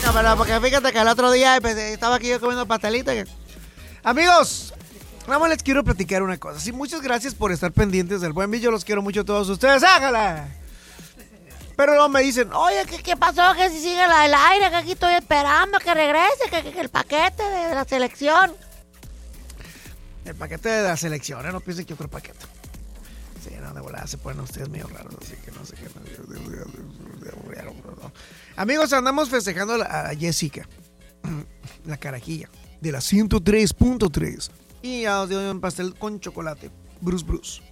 cámara, porque fíjate que el otro día estaba aquí yo comiendo pastelito. Amigos, nada más les quiero platicar una cosa. Sí, muchas gracias por estar pendientes del Buen Beat. Yo los quiero mucho a todos ustedes. ¡Hágala! Pero luego me dicen, oye, ¿qué pasó? Que si sigue el aire, que aquí estoy esperando que regrese, que el paquete de la selección. El paquete de la selección, no piensen que otro paquete. Sí, no, de volada se ponen ustedes medio raros, así que no sé qué. Amigos, andamos festejando a Jessica, la carajilla, de la 103.3. Y ya os doy un pastel con chocolate, Bruce.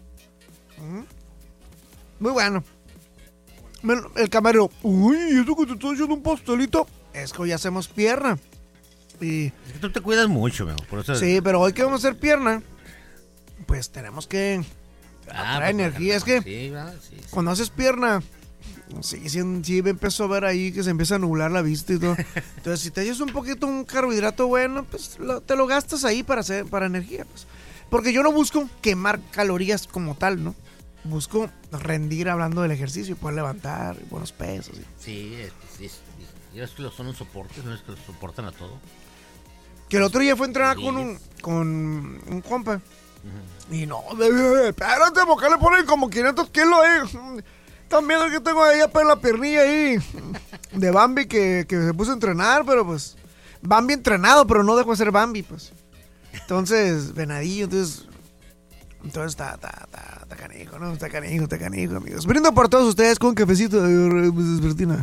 Muy bueno. El camarero, uy, eso que te estoy haciendo un pastelito, es que hoy hacemos pierna. Y es que tú te cuidas mucho, mijo, por eso... Sí, pero hoy que vamos a hacer pierna, pues tenemos que traer energía. Es que sí. cuando haces pierna, sí, me empezó a ver ahí que se empieza a nublar la vista y todo. Entonces, si te echas un poquito un carbohidrato bueno, pues te lo gastas ahí para energía. Pues. Porque yo no busco quemar calorías como tal, ¿no? Busco rendir hablando del ejercicio, poder levantar buenos pesos. Sí, y es que son un soporte, no es que los soportan a todo. Que el otro día fue a entrenar con un compa. Uh-huh. Y no, espérate, porque le ponen como 500 kilos ahí. Están viendo que tengo ahí para la piernilla ahí de Bambi que se puso a entrenar, pero pues Bambi entrenado, pero no dejó de ser Bambi, pues. Entonces, venadillo, entonces está canijo, ¿no? Está canijo, amigos. Brindo por todos ustedes con un cafecito de vespertina.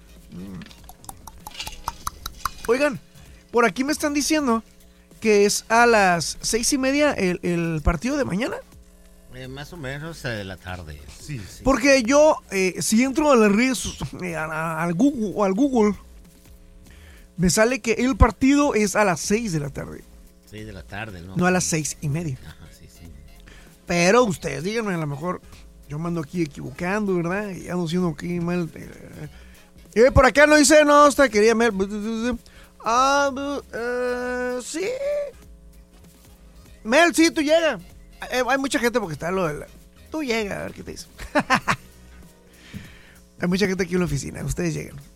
Oigan, por aquí me están diciendo que es a las 6:30 el partido de mañana. Más o menos de la tarde. Sí. Porque yo, si entro a las redes, al Google, me sale que el partido es a las 6 de la tarde. 6 de la tarde, ¿no? No a las 6:30. Ajá, sí. Pero ustedes díganme, a lo mejor yo me ando aquí equivocando, ¿verdad? Y ando haciendo aquí mal. Por acá no dice, no, hasta quería ver. Sí. Mel, sí, tú llega. Hay mucha gente porque está lo de la... Tú llega, a ver qué te dice. Hay mucha gente aquí en la oficina, ustedes llegan.